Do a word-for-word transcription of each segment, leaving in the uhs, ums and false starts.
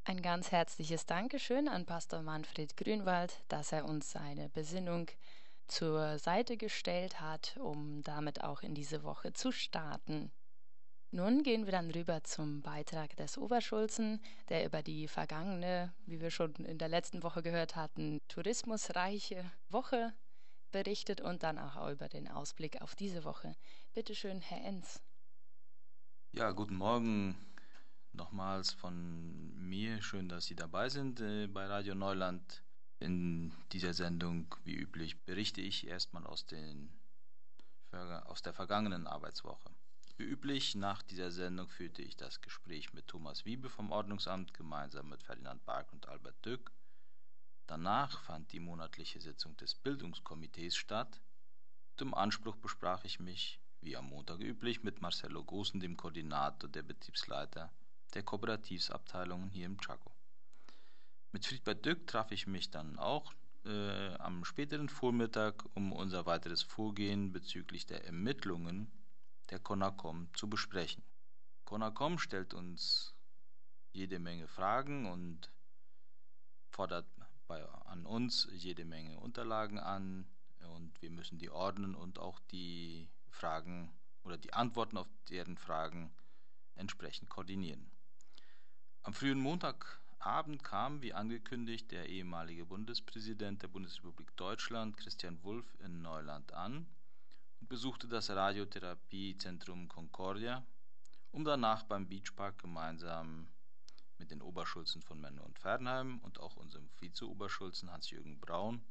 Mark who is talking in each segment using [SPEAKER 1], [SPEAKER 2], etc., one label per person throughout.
[SPEAKER 1] Ein ganz herzliches Dankeschön an Pastor Manfred Grünwald, dass er uns seine Besinnung zur Seite gestellt hat, um damit auch in diese Woche zu starten. Nun gehen wir dann rüber zum Beitrag des Oberschulzen, der über die vergangene, wie wir schon in der letzten Woche gehört hatten, tourismusreiche Woche berichtet und dann auch über den Ausblick auf diese Woche. Bitte schön, Herr Enz.
[SPEAKER 2] Ja, guten Morgen nochmals von mir. Schön, dass Sie dabei sind äh, bei Radio Neuland. In dieser Sendung, wie üblich, berichte ich erstmal aus, den, aus der vergangenen Arbeitswoche. Wie üblich, nach dieser Sendung führte ich das Gespräch mit Thomas Wiebe vom Ordnungsamt gemeinsam mit Ferdinand Bark und Albert Dück. Danach fand die monatliche Sitzung des Bildungskomitees statt. Und im Anspruch besprach ich mich, wie am Montag üblich, mit Marcelo Gosen, dem Koordinator der Betriebsleiter der Kooperativsabteilungen hier im Chaco. Mit Friedbert Dück traf ich mich dann auch äh, am späteren Vormittag, um unser weiteres Vorgehen bezüglich der Ermittlungen der CONACOM zu besprechen. CONACOM stellt uns jede Menge Fragen und fordert bei, an uns jede Menge Unterlagen an, und wir müssen die ordnen und auch die Fragen oder die Antworten auf deren Fragen entsprechend koordinieren. Am frühen Montagabend kam, wie angekündigt, der ehemalige Bundespräsident der Bundesrepublik Deutschland, Christian Wulff, in Neuland an und besuchte das Radiotherapiezentrum Concordia, um danach beim Beachpark gemeinsam mit den Oberschulzen von Menne und Fernheim und auch unserem Vize-Oberschulzen Hans-Jürgen Braun,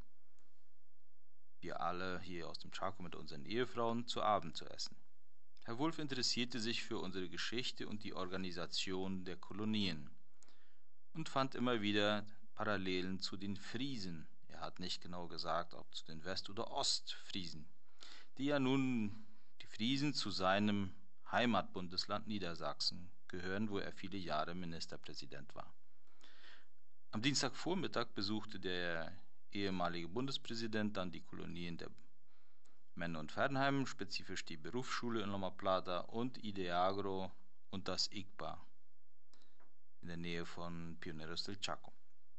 [SPEAKER 2] wir alle hier aus dem Chaco mit unseren Ehefrauen, zu Abend zu essen. Herr Wulff interessierte sich für unsere Geschichte und die Organisation der Kolonien und fand immer wieder Parallelen zu den Friesen. Er hat nicht genau gesagt, ob zu den West- oder Ostfriesen, die ja nun die Friesen zu seinem Heimatbundesland Niedersachsen gehören, wo er viele Jahre Ministerpräsident war. Am Dienstagvormittag besuchte der ehemalige Bundespräsident dann die Kolonien der Menne und Fernheim, spezifisch die Berufsschule in Loma Plata und Ideagro und das I G P A in der Nähe von Pioneros del Chaco.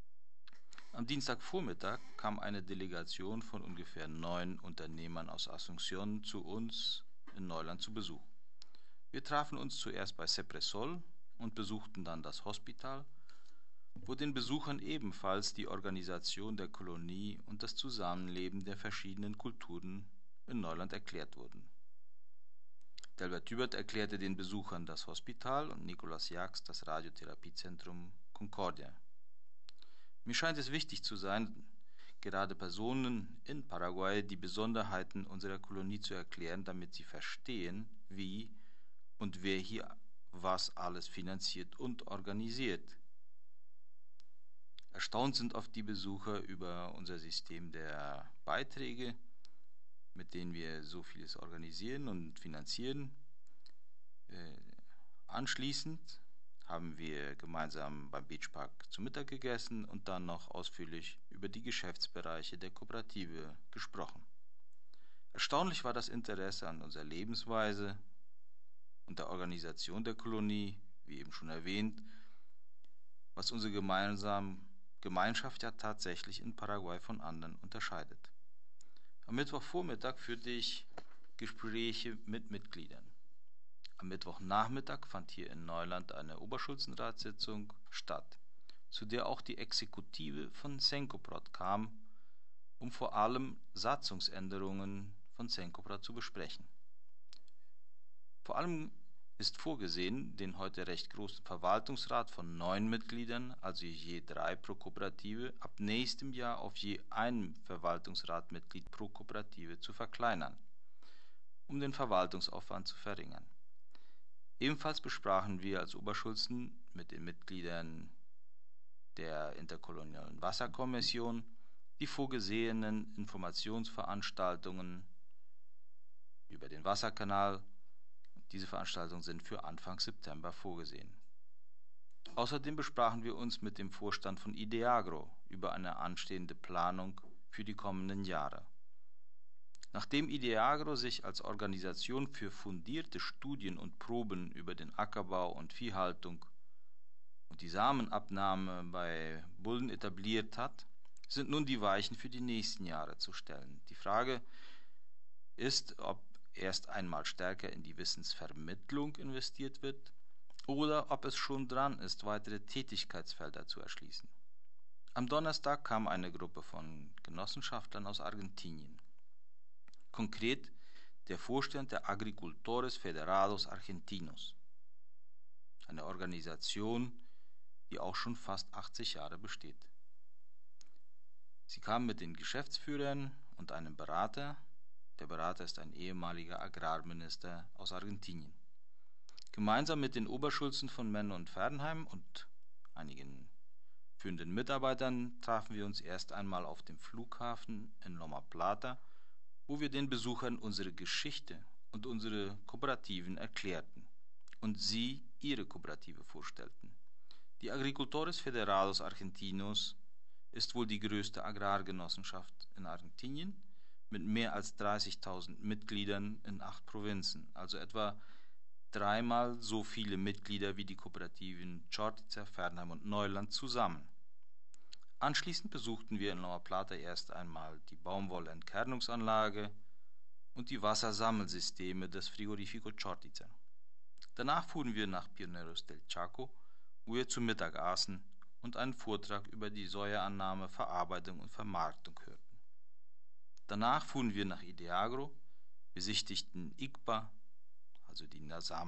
[SPEAKER 2] Am Dienstagvormittag kam eine Delegation von ungefähr neun Unternehmern aus Asunción zu uns in Neuland zu Besuch. Wir trafen uns zuerst bei Cepresol und besuchten dann das Hospital, wo den Besuchern ebenfalls die Organisation der Kolonie und das Zusammenleben der verschiedenen Kulturen in Neuland erklärt wurden. Delbert Hubert erklärte den Besuchern das Hospital und Nicolas Jax das Radiotherapiezentrum Concordia. Mir scheint es wichtig zu sein, gerade Personen in Paraguay die Besonderheiten unserer Kolonie zu erklären, damit sie verstehen, wie und wer hier was alles finanziert und organisiert. Erstaunt sind oft die Besucher über unser System der Beiträge, mit denen wir so vieles organisieren und finanzieren. Äh, anschließend haben wir gemeinsam beim Beachpark zu Mittag gegessen und dann noch ausführlich über die Geschäftsbereiche der Kooperative gesprochen. Erstaunlich war das Interesse an unserer Lebensweise und der Organisation der Kolonie, wie eben schon erwähnt, was unsere gemeinsame Gemeinschaft ja tatsächlich in Paraguay von anderen unterscheidet. Am Mittwochvormittag führte ich Gespräche mit Mitgliedern. Am Mittwochnachmittag fand hier in Neuland eine Oberschulzenratssitzung statt, zu der auch die Exekutive von Senkoprod kam, um vor allem Satzungsänderungen von Senkoprod zu besprechen. Vor allem ist vorgesehen, den heute recht großen Verwaltungsrat von neun Mitgliedern, also je drei pro Kooperative, ab nächstem Jahr auf je ein Verwaltungsratmitglied pro Kooperative zu verkleinern, um den Verwaltungsaufwand zu verringern. Ebenfalls besprachen wir als Oberschulzen mit den Mitgliedern der Interkolonialen Wasserkommission die vorgesehenen Informationsveranstaltungen über den Wasserkanal. Diese Veranstaltungen sind für Anfang September vorgesehen. Außerdem besprachen wir uns mit dem Vorstand von Ideagro über eine anstehende Planung für die kommenden Jahre. Nachdem Ideagro sich als Organisation für fundierte Studien und Proben über den Ackerbau und Viehhaltung und die Samenabnahme bei Bullen etabliert hat, sind nun die Weichen für die nächsten Jahre zu stellen. Die Frage ist, ob erst einmal stärker in die Wissensvermittlung investiert wird oder ob es schon dran ist, weitere Tätigkeitsfelder zu erschließen. Am Donnerstag kam eine Gruppe von Genossenschaftlern aus Argentinien. Konkret der Vorstand der Agricultores Federados Argentinos, eine Organisation, die auch schon fast achtzig Jahre besteht. Sie kamen mit den Geschäftsführern und einem Berater. Der Berater ist ein ehemaliger Agrarminister aus Argentinien. Gemeinsam mit den Oberschulzen von Menne und Fernheim und einigen führenden Mitarbeitern trafen wir uns erst einmal auf dem Flughafen in Loma Plata, wo wir den Besuchern unsere Geschichte und unsere Kooperativen erklärten und sie ihre Kooperative vorstellten. Die Agricultores Federados Argentinos ist wohl die größte Agrargenossenschaft in Argentinien mit mehr als dreißigtausend Mitgliedern in acht Provinzen, also etwa dreimal so viele Mitglieder wie die Kooperativen Chortitzer, Fernheim und Neuland zusammen. Anschließend besuchten wir in Loma Plata erst einmal die Baumwollentkernungsanlage und die Wassersammelsysteme des Frigorifico Chortitzer. Danach fuhren wir nach Pioneros del Chaco, wo wir zu Mittag aßen und einen Vortrag über die Sojaannahme, Verarbeitung und Vermarktung hörten. Danach fuhren wir nach Ideagro, besichtigten I C P A, also die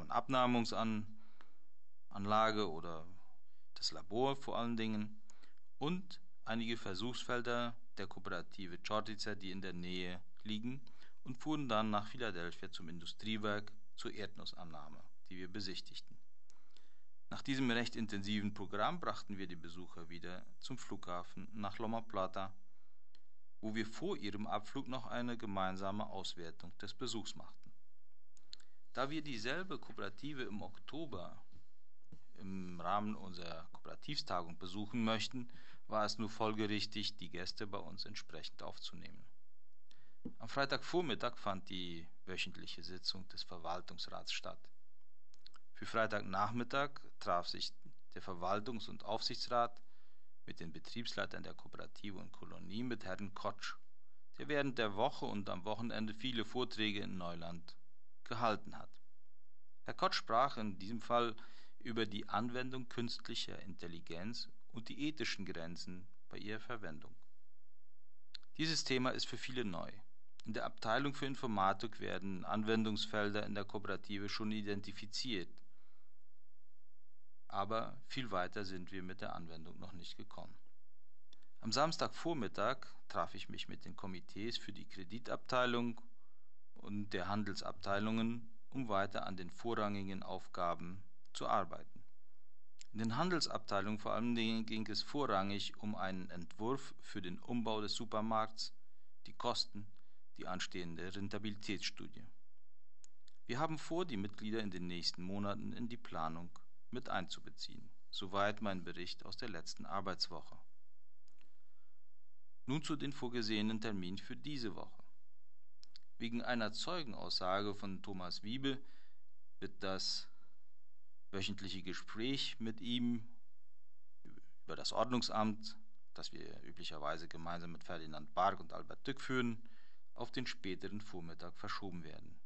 [SPEAKER 2] Samenabnahmungsanlage oder das Labor vor allen Dingen, und einige Versuchsfelder der Kooperative Chortitzer, die in der Nähe liegen, und fuhren dann nach Philadelphia zum Industriewerk zur Erdnussannahme, die wir besichtigten. Nach diesem recht intensiven Programm brachten wir die Besucher wieder zum Flughafen nach Loma Plata, wo wir vor ihrem Abflug noch eine gemeinsame Auswertung des Besuchs machten. Da wir dieselbe Kooperative im Oktober im Rahmen unserer Kooperativstagung besuchen möchten, war es nur folgerichtig, die Gäste bei uns entsprechend aufzunehmen. Am Freitagvormittag fand die wöchentliche Sitzung des Verwaltungsrats statt. Für Freitagnachmittag traf sich der Verwaltungs- und Aufsichtsrat mit den Betriebsleitern der Kooperative und Kolonie mit Herrn Kotsch, der während der Woche und am Wochenende viele Vorträge in Neuland gehalten hat. Herr Kotsch sprach in diesem Fall über die Anwendung künstlicher Intelligenz und die ethischen Grenzen bei ihrer Verwendung. Dieses Thema ist für viele neu. In der Abteilung für Informatik werden Anwendungsfelder in der Kooperative schon identifiziert, aber viel weiter sind wir mit der Anwendung noch nicht gekommen. Am Samstagvormittag traf ich mich mit den Komitees für die Kreditabteilung und der Handelsabteilungen, um weiter an den vorrangigen Aufgaben zu arbeiten. In den Handelsabteilungen vor allem ging es vorrangig um einen Entwurf für den Umbau des Supermarkts, die Kosten, die anstehende Rentabilitätsstudie. Wir haben vor, die Mitglieder in den nächsten Monaten in die Planung mit einzubeziehen. Soweit mein Bericht aus der letzten Arbeitswoche. Nun zu den vorgesehenen Terminen für diese Woche. Wegen einer Zeugenaussage von Thomas Wiebe wird das wöchentliche Gespräch mit ihm über das Ordnungsamt, das wir üblicherweise gemeinsam mit Ferdinand Barg und Albert Dück führen, auf den späteren Vormittag verschoben werden.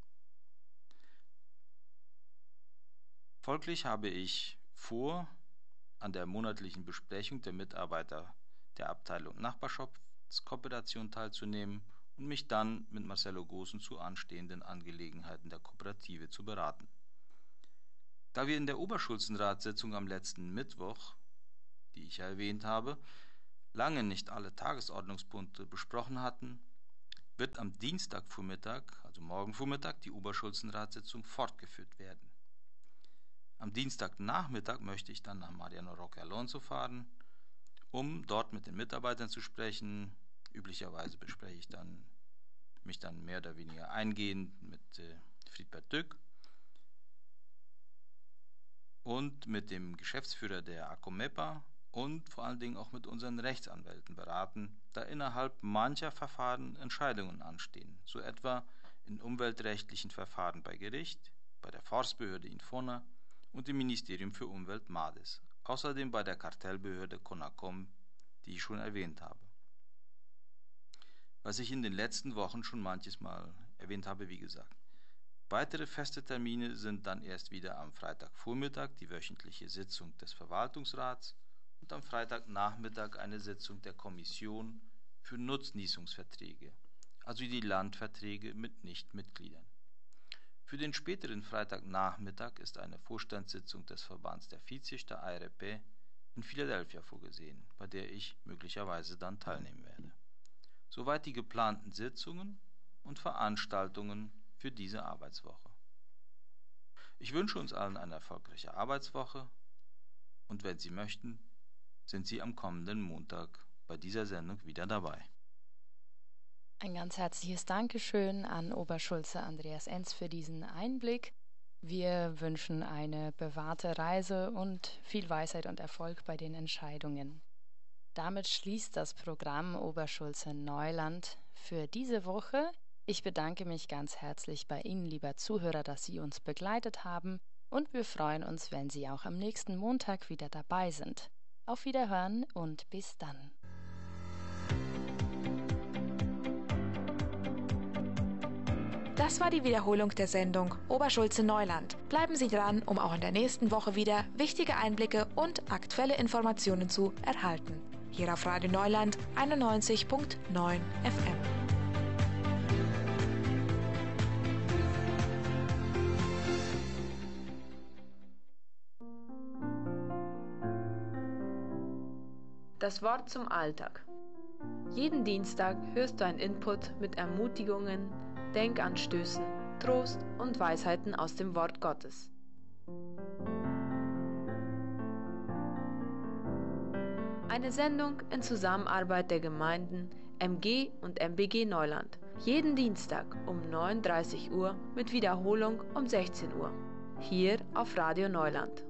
[SPEAKER 2] Folglich habe ich vor, an der monatlichen Besprechung der Mitarbeiter der Abteilung Nachbarschaftskooperation teilzunehmen und mich dann mit Marcelo Goossen zu anstehenden Angelegenheiten der Kooperative zu beraten. Da wir in der Oberschulzenratssitzung am letzten Mittwoch, die ich erwähnt habe, lange nicht alle Tagesordnungspunkte besprochen hatten, wird am Dienstagvormittag, also morgen Vormittag, die Oberschulzenratssitzung fortgeführt werden. Am Dienstagnachmittag möchte ich dann nach Mariano Roque Alonso fahren, um dort mit den Mitarbeitern zu sprechen. Üblicherweise bespreche ich dann mich dann mehr oder weniger eingehend mit äh, Friedbert Dück und mit dem Geschäftsführer der ACOMEPA und vor allen Dingen auch mit unseren Rechtsanwälten beraten, da innerhalb mancher Verfahren Entscheidungen anstehen, so etwa in umweltrechtlichen Verfahren bei Gericht, bei der Forstbehörde Infona und dem Ministerium für Umwelt MADES, Außerdem bei der Kartellbehörde CONACOM, die ich schon erwähnt habe. Was ich in den letzten Wochen schon manches Mal erwähnt habe, wie gesagt. Weitere feste Termine sind dann erst wieder am Freitagvormittag die wöchentliche Sitzung des Verwaltungsrats und am Freitagnachmittag eine Sitzung der Kommission für Nutznießungsverträge, also die Landverträge mit Nichtmitgliedern. Für den späteren Freitagnachmittag ist eine Vorstandssitzung des Verbands der Viehzüchter A R P in Philadelphia vorgesehen, bei der ich möglicherweise dann teilnehmen werde. Soweit die geplanten Sitzungen und Veranstaltungen für diese Arbeitswoche. Ich wünsche uns allen eine erfolgreiche Arbeitswoche und wenn Sie möchten, sind Sie am kommenden Montag bei dieser Sendung wieder dabei.
[SPEAKER 1] Ein ganz herzliches Dankeschön an Oberschulze Andreas Enz für diesen Einblick. Wir wünschen eine bewahrte Reise und viel Weisheit und Erfolg bei den Entscheidungen. Damit schließt das Programm Oberschulze Neuland für diese Woche. Ich bedanke mich ganz herzlich bei Ihnen, lieber Zuhörer, dass Sie uns begleitet haben und wir freuen uns, wenn Sie auch am nächsten Montag wieder dabei sind. Auf Wiederhören und bis dann.
[SPEAKER 3] Das war die Wiederholung der Sendung Oberschulze Neuland. Bleiben Sie dran, um auch in der nächsten Woche wieder wichtige Einblicke und aktuelle Informationen zu erhalten. Hier auf Radio Neuland einundneunzig Komma neun F M.
[SPEAKER 4] Das Wort zum Alltag. Jeden Dienstag hörst du einen Input mit Ermutigungen, Denkanstößen, Trost und Weisheiten aus dem Wort Gottes. Eine Sendung in Zusammenarbeit der Gemeinden M G und M B G Neuland. Jeden Dienstag um neun Uhr dreißig Uhr mit Wiederholung um sechzehn Uhr. Hier auf Radio Neuland.